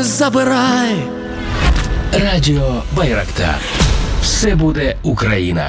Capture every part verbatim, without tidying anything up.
дрони забирай. Радіо Байрактар. Все буде Україна.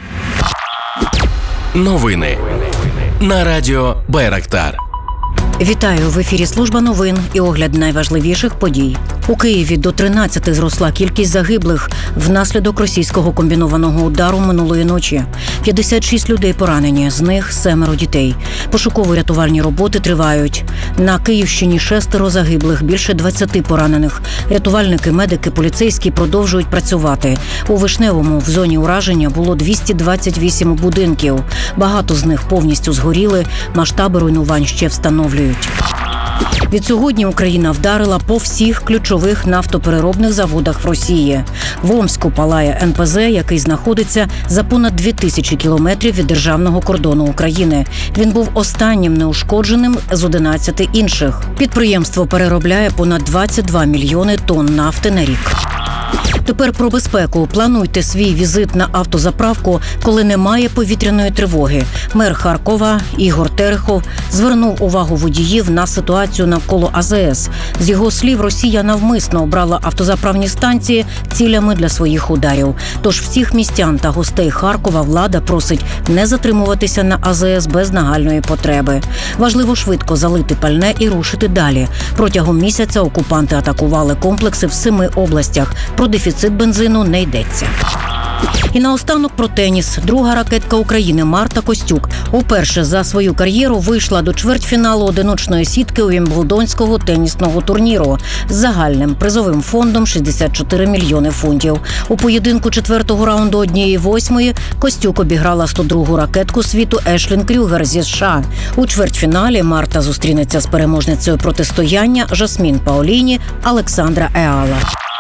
Новини на Радіо Байрактар. Вітаю! В ефірі служба новин і огляд найважливіших подій. У Києві до тринадцяти зросла кількість загиблих внаслідок російського комбінованого удару минулої ночі. п'ятдесят шість людей поранені, з них семеро дітей. Пошуково-рятувальні роботи тривають. На Київщині шестеро загиблих, більше двадцяти поранених. Рятувальники, медики, поліцейські продовжують працювати. У Вишневому в зоні ураження було двісті двадцять вісім будинків. Багато з них повністю згоріли, масштаби руйнувань ще встановлюють. Відсьогодні Україна вдарила по всіх ключових нафтопереробних заводах в Росії. В Омську палає ен пе зе, який знаходиться за понад дві тисячі кілометрів від державного кордону України. Він був останнім неушкодженим з одинадцяти інших. Підприємство переробляє понад двадцять два мільйони тонн нафти на рік. Тепер про безпеку. Плануйте свій візит на автозаправку, коли немає повітряної тривоги. Мер Харкова Ігор Терехов звернув увагу водіїв на ситуацію навколо а зе ес. З його слів, Росія навмисно обрала автозаправні станції цілями для своїх ударів. Тож всіх містян та гостей Харкова влада просить не затримуватися на а зе ес без нагальної потреби. Важливо швидко залити пальне і рушити далі. Протягом місяця окупанти атакували комплекси в семи областях. Про дефіцит бензину не йдеться. І наостанок про теніс. Друга ракетка України Марта Костюк уперше за свою кар'єру вийшла до чвертьфіналу одиночної сітки у Вімблдонського тенісного турніру з загальним призовим фондом шістдесят чотири мільйони фунтів. У поєдинку четвертого раунду однієї восьмої Костюк обіграла сто другу ракетку світу Ешлін Крюгер зі США. У чвертьфіналі Марта зустрінеться з переможницею протистояння Жасмін Паоліні Олександра Еала.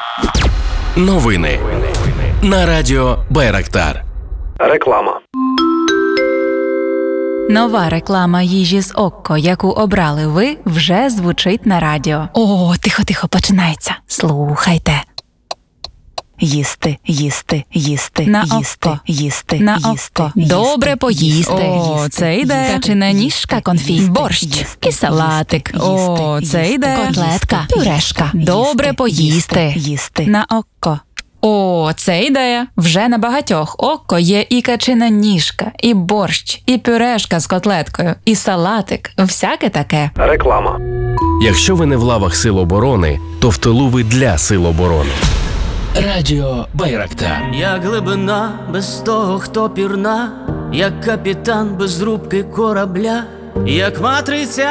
Новини на Радіо Байрактар. Реклама. Нова реклама їжі з Окко, яку обрали ви, вже звучить на радіо. О, тихо-тихо, починається. Слухайте. Їсти, їсти, їсти, на їсти, око. їсти, на їсти, око. Їсти, добре поїсти. О, їсти, це йде. Качина ніжка, конфіт, борщ і салатик. Їсти, О, це йде. Котлетка, пюрешка. Добре їсти, поїсти. Їсти. На око. О, це ідея. Вже на багатьох Окко є і качина ніжка, і борщ, і пюрешка з котлеткою, і салатик. Всяке таке. Реклама. Якщо ви не в лавах Сил оборони, то в тилу ви для Сил оборони. Радіо Байрактар. Як глибина без того, хто пірна, як капітан без рубки корабля, як матриця